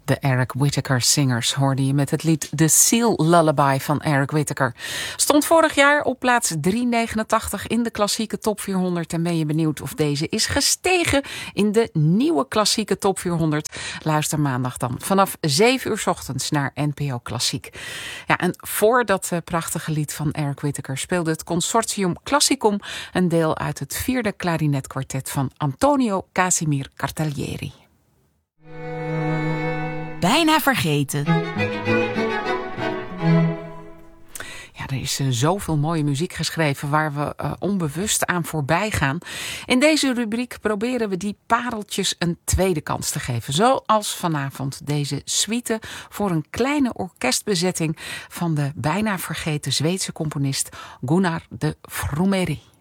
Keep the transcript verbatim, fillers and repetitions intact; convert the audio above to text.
De Eric Whitacre Singers hoorde je met het lied The Seal Lullaby van Eric Whitacre. Stond vorig jaar op plaats driehonderdnegenentachtig in de klassieke top vierhonderd. En ben je benieuwd of deze is gestegen in de nieuwe klassieke top vierhonderd? Luister maandag dan vanaf zeven uur 's ochtends naar N P O Klassiek. Ja, en voor dat uh, prachtige lied van Eric Whitacre speelde het Consortium Classicum een deel uit het vierde klarinetkwartet van Antonio Casimir Cartaglieri. Bijna vergeten. Ja, er is uh, zoveel mooie muziek geschreven waar we uh, onbewust aan voorbij gaan. In deze rubriek proberen we die pareltjes een tweede kans te geven. Zoals vanavond deze suite voor een kleine orkestbezetting van de bijna vergeten Zweedse componist Gunnar de Fromeri.